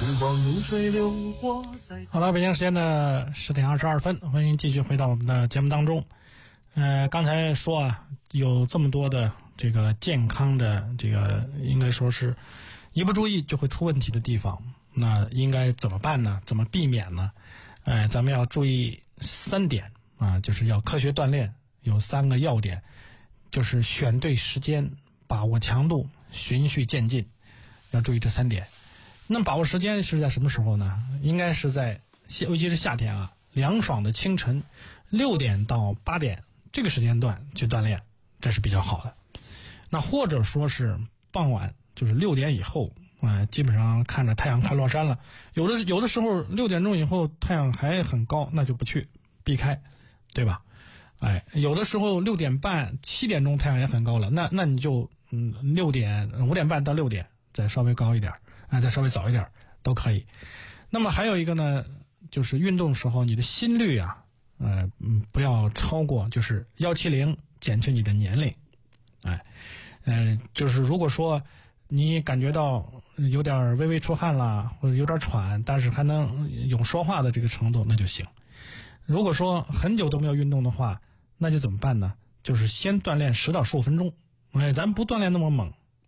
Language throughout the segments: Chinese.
好了，北京时间的10:22，欢迎继续回到我们的节目当中。刚才说啊，有这么多的这个健康的这个应该说是一不注意就会出问题的地方，那应该怎么办呢？怎么避免呢？咱们要注意3点啊，就是要科学锻炼，有3个要点，就是选对时间，把握强度，循序渐进，要注意这3点。那把握时间是在什么时候呢？应该是在尤其是夏天啊，凉爽的清晨6点到8点这个时间段去锻炼，这是比较好的。那或者说是傍晚，就是6点以后基本上看着太阳快落山了，有的时候6点钟以后太阳还很高，那就不去，避开，对吧？有的时候6点半、7点钟太阳也很高了，那你就5点半到6点再稍微高一点，再稍微早一点都可以。那么还有一个呢，就是运动时候你的心率啊，不要超过就是170减去你的年龄，就是如果说你感觉到有点微微出汗了，或者有点喘，但是还能有说话的这个程度，那就行。如果说很久都没有运动的话，那就怎么办呢？就是先锻炼10到15分钟，咱不锻炼那么猛，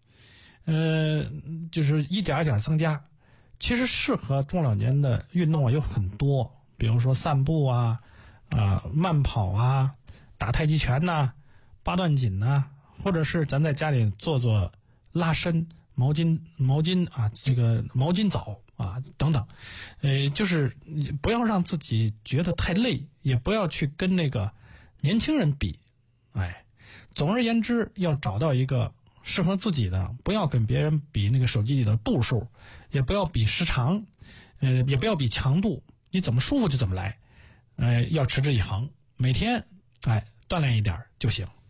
就是一点一点增加。其实适合中老年的运动有很多，比如说散步啊，慢跑啊，打太极拳呐，八段锦呐，或者是咱在家里做拉伸、毛巾啊，这个毛巾澡啊等等，就是不要让自己觉得太累，也不要去跟那个年轻人比，总而言之，要找到一个适合自己的，不要跟别人比那个手机里的步数，也不要比时长，也不要比强度，你怎么舒服就怎么来，要持之以恒，每天锻炼一点就行。